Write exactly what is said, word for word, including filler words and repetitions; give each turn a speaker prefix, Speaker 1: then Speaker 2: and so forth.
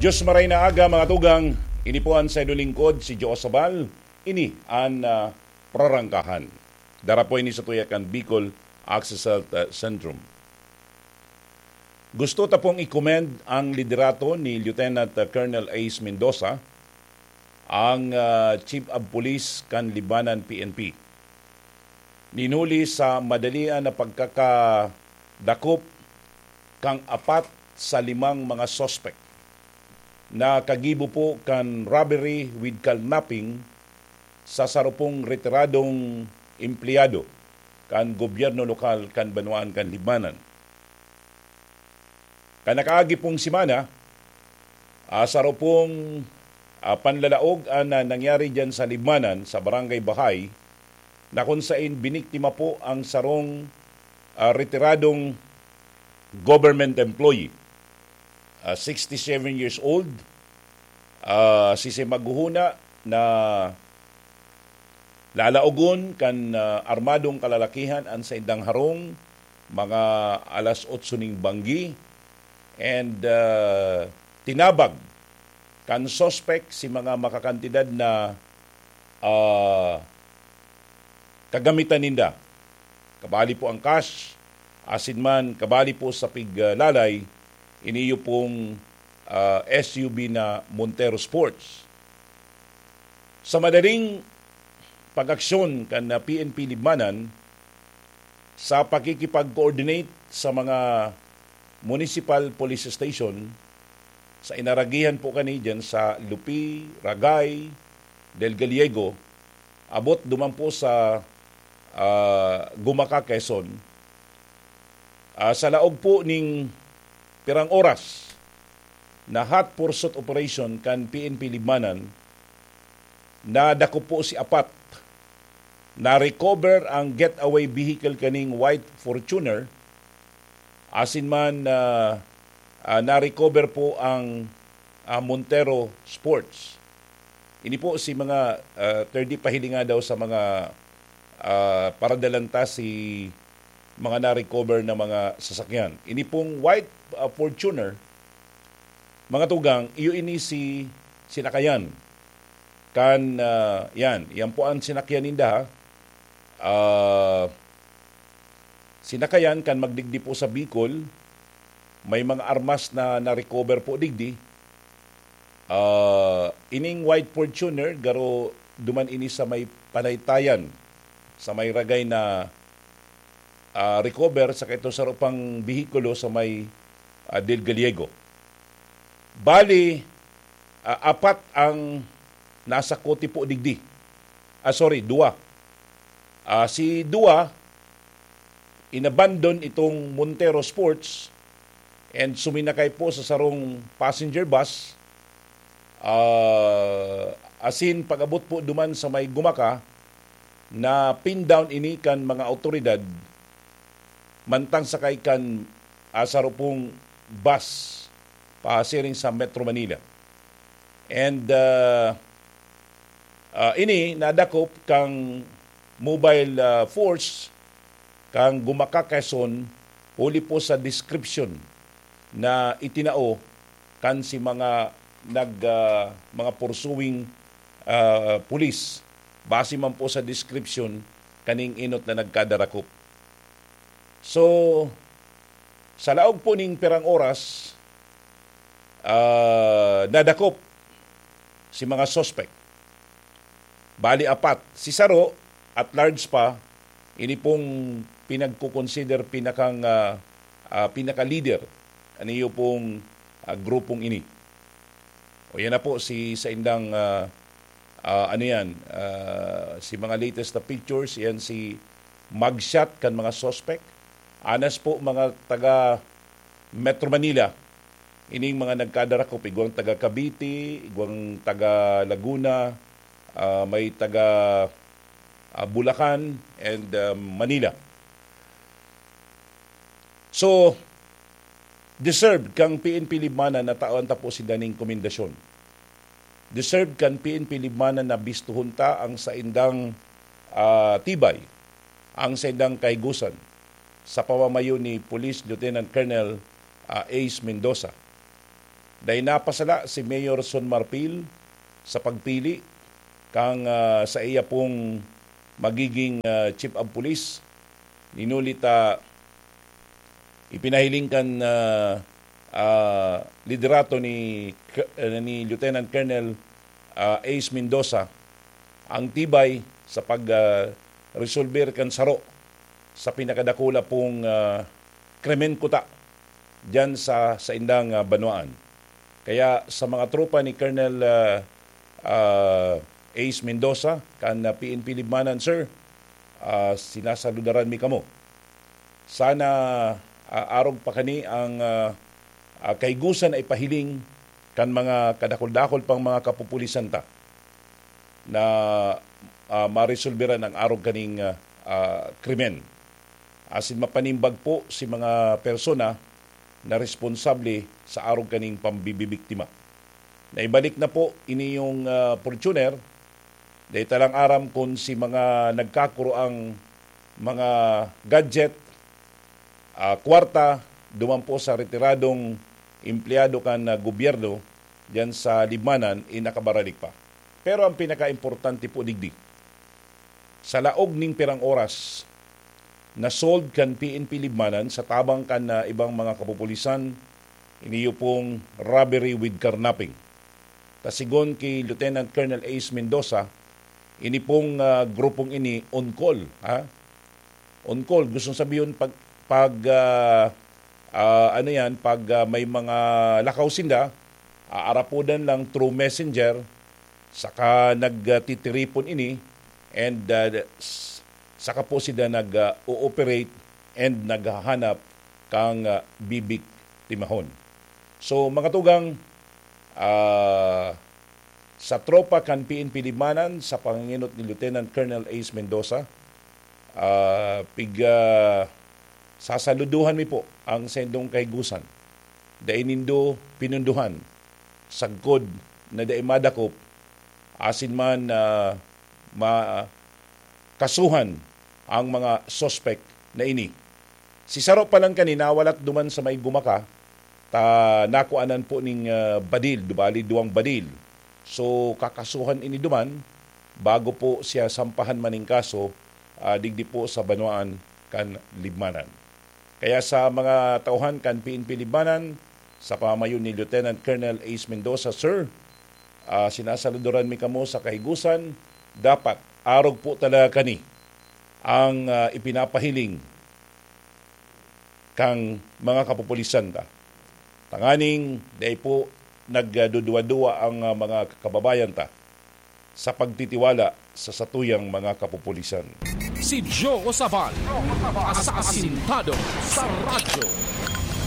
Speaker 1: Diyos maray na aga mga tugang, inipuan sa lingkod si Joe Sabal, ini ang uh, prarangkahan. Darapoy ni sa tuyakan Bicol Access Health uh, Syndrome. Gusto ta pong i-commend ang liderato ni Lieutenant Colonel Ace Mendoza, ang uh, Chief of Police kan Libanan P N P. Ninuli sa madalian na pagkakadakop kang apat sa limang mga suspect na kagibo po kan robbery with kidnapping sa sarupong retiradong empleyado kan gobyerno lokal kan Banwaan kan Libanan. Kanakaagi pong simana, uh, sarupong uh, panlalaog uh, na nangyari dyan sa Libanan, sa Barangay Bahay, na kung saan biniktima po ang sarong uh, retiradong government employee. Uh, sixty-seven years old, uh, si si Maguhuna na lalaogon kan uh, armadong kalalakihan ang sa indang harong mga alas otso ning banggi and uh, tinabag kan suspect si mga makakantidad na uh, kagamitan ninda. Kabali po ang cash, asin man kabali po sa piglalay, iniyo pong uh, S U V na Montero Sports. Sa madaling pag-aksyon kan na P N P Libanan sa pakikipag-coordinate sa mga municipal police station sa inaragihan po kani dyan sa Lupi, Ragay, Del Gallego, abot duman po sa uh, Gumaka, Quezon. Uh, sa laog po ning pirang oras na hot pursuit operation kan P N P Libanan, na dako po si apat na recover ang getaway vehicle kaning white Fortuner, asin man uh, uh, na-recover po ang uh, Montero Sports. Ini po si mga uh, thirty pahilinga daw sa mga uh, paradalanta si mga na-recover na mga sasakyan. Ini pong white uh, Fortuner, mga tugang, iyo ini si sinakayan. Kan, uh, yan, yan po ang sinakyan ninda. Uh, sinakayan kan magdigdi po sa Bicol, may mga armas na na-recover po digdi. Uh, ining white Fortuner, garo duman ini sa may panaytayan, sa may ragay na uh, recover sa kaito sa rupang bihikulo sa may uh, Del Gallego. Bali, uh, apat ang nasa kote po digdi. Ah, sorry, dua. Uh, si Dua, inabandon itong Montero Sports and suminakay po sa sarong passenger bus. Uh, asin pag-abot po duman sa may Gumaka, na pin down ini kan mga autoridad mantang sakay kan asaro pong bus pasiring sa Metro Manila. And uh, uh, ini nadakop kang mobile uh, force kang Gumaka, Quezon, uli po sa description na itinao kan si mga nag uh, mga pursuing uh, police, base man po sa description kaning inot na nagkadarakop. So sa laog po ning pirang oras, uh, nadakop si mga suspect. Bali apat. Si Saro at large pa, ini pong pinagkukonsider pinakang uh, uh, pinaka-leader aniyo pong uh, grupong ini. O yan na po si sa indang uh, uh, ano yan, uh, si mga latest na pictures, yan si mugshot kan mga suspect. Anas po mga taga Metro Manila, ining mga nagkadarakop, igwang taga Cavite, igwang taga Laguna, uh, may taga uh, Bulacan and uh, Manila. So, deserved kang P N P Libanan na taon ta po si daning komendasyon. Deserved kang P N P Libanan na bistuhon ta ang sa indang uh, tibay, ang sa indang kaigusan sa pamamayo ni Police Lieutenant Colonel uh, Ace Mendoza. Dahil napasala si Mayor Son Marpil sa pagpili kang uh, sa iya pong magiging uh, Chief of Police. Ninulit uh, ipinahiling kan uh, uh, liderato ni, uh, ni Lieutenant Colonel uh, Ace Mendoza ang tibay sa pag-resolver uh, kan saro sa pinakadakula pong uh, krimen kuta dyan sa, sa indang uh, Banwaan. Kaya sa mga tropa ni Colonel uh, uh, Ace Mendoza, kan uh, P N P Libmanan, sir, uh, sinasaludaran mi kamo. Sana uh, arog pa kani ang uh, uh, kaigusan ay pahiling kan mga kadakol-dakol pang mga kapupulisan ta na uh, maresolberan ang arog kaning uh, uh, krimen. Asin mapanimbag po si mga persona na responsable sa arog kaning pambibibiktima. Naibalik na po ini yung uh, Fortuner, dahil talang aram kung si mga nagkakuro ang mga gadget, uh, kwarta, duman po sa retiradong empleyado kan uh, gobyerno dyan sa Libmanan, inakabaralik pa. Pero ang pinaka-importante po digdi, sa laog ning pirang oras, na sold kan P N P Libmanan sa tabang kan na ibang mga kapupulisan iniyo pong robbery with carnapping. Tasigon kay Lieutenant Colonel Ace Mendoza, ini pong uh, grupong ini on call. Ha? On call, gustong sabihin pag, pag uh, uh, ano yan, pag uh, may mga lakaw sinda, aarapudan lang through messenger, saka nagtitiripon ini, and uh, saka po sila nag-ooperate and naghahanap kang uh, bibik timahon. So mga tugang, uh, sa tropa kan P N P Libmanan, sa panginginot ni Lieutenant Colonel Ace Mendoza, uh, pig uh, sasaluduhan mi po ang sendong kaigusan. Dahil nindo pinunduhan, sagkod na dahil madakop, asin man uh, ma kasuhan ang mga suspect na ini. Si Saro pa lang kanina, walat duman sa may gumaka, ta nakuanan po ning uh, badil, dubali duwang badil. So kakasuhan ini duman, bago po siya sampahan maning kaso, uh, digdi po sa Banwaan kan Libmanan. Kaya sa mga tauhan kan P N P Libmanan, sa pamayon ni Lieutenant Colonel Ace Mendoza, sir, uh, sinasaluduran mi kamo sa kahigusan, dapat arog po talaga kani ang uh, ipinapahiling kang mga kapupulisan ta. Tanganing dahil po nagduduwa-duwa ang uh, mga kababayan ta sa pagtitiwala sa satuyang mga kapupulisan.
Speaker 2: Si Joe Saval, asasintado sa radyo.